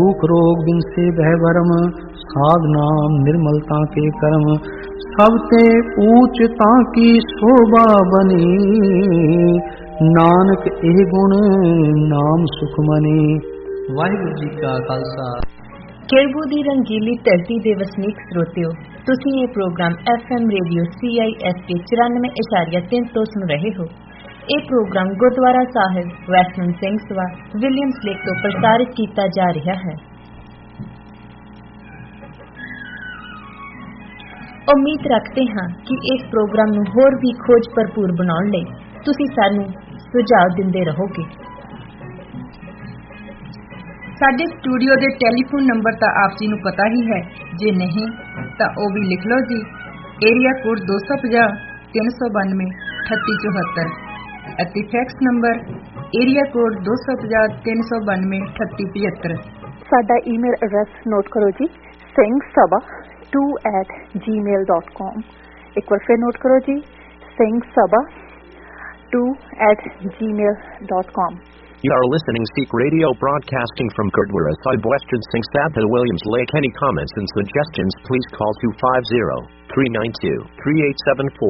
दुख रोग बिन से भय भरम, साध नाम निर्मलता के कर्म, सब ते ऊंच ताकी शोभा बनी, नानक एह गुण नाम सुख मनी। वाहिगुरू जी का खालसा। केरबू ਦੀ ਰੰਗੀਲੀ ਧਰਤੀ ਦੇ ਵਸਨੀਕ ਸਰੋਤਿਓ, ਤੁਸੀਂ ਇਹ ਪ੍ਰੋਗਰਾਮ FM ਰੇਡੀਓ CISK 94.3 ਤੋਂ ਸੁਣ ਰਹੇ ਹੋ। ਇਹ ਪ੍ਰੋਗਰਾਮ ਗੁਰਦੁਆਰਾ ਸਾਹਿਬ western Singh Sabha Williams lake ਤੋਂ ਪ੍ਰਸਾਰਿਤ ਕੀਤਾ ਜਾ ਰਿਹਾ ਹੈ। ਉਮੀਦ ਰੱਖਦੇ ਹਾਂ ਕਿ ਇਸ ਪ੍ਰੋਗਰਾਮ ਨੂੰ ਹੋਰ ਵੀ ਖੋਜ ਭਰਪੂਰ ਬਣਾਉਣ ਲਈ ਤੁਸੀਂ ਸਾਨੂੰ ਸੁਝਾਅ ਦਿੰਦੇ ਰਹੋਗੇ। ਸਾਡੇ ਸਟੂਡੀਓ ਦੇ ਟੈਲੀਫੋਨ ਨੰਬਰ ਤਾਂ ਆਪ ਜੀ ਨੂੰ ਪਤਾ ਹੀ ਹੈ, ਜੇ ਨਹੀਂ ਤਾਂ ਉਹ ਵੀ ਲਿਖ ਲਓ ਜੀ। ਏਰੀਆ ਕੋਡ 250 392 3874 ਅਤੇ ਫੈਕਸ ਨੰਬਰ ਏਰੀਆ ਕੋਡ 250 392 3875। ਸਾਡਾ ਈਮੇਲ ਐਡਰੈਸ ਨੋਟ ਕਰੋ ਜੀ, singsabha2@gmail.com। ਇੱਕ ਵਾਰ ਫਿਰ ਨੋਟ ਕਰੋ ਜੀ, singsabha2@gmail.com। You are listening Sikh Radio broadcasting from Gurdwara Sahib, Western Singh Sabha, Williams Lake. Any comments and suggestions, please call 250-392-3874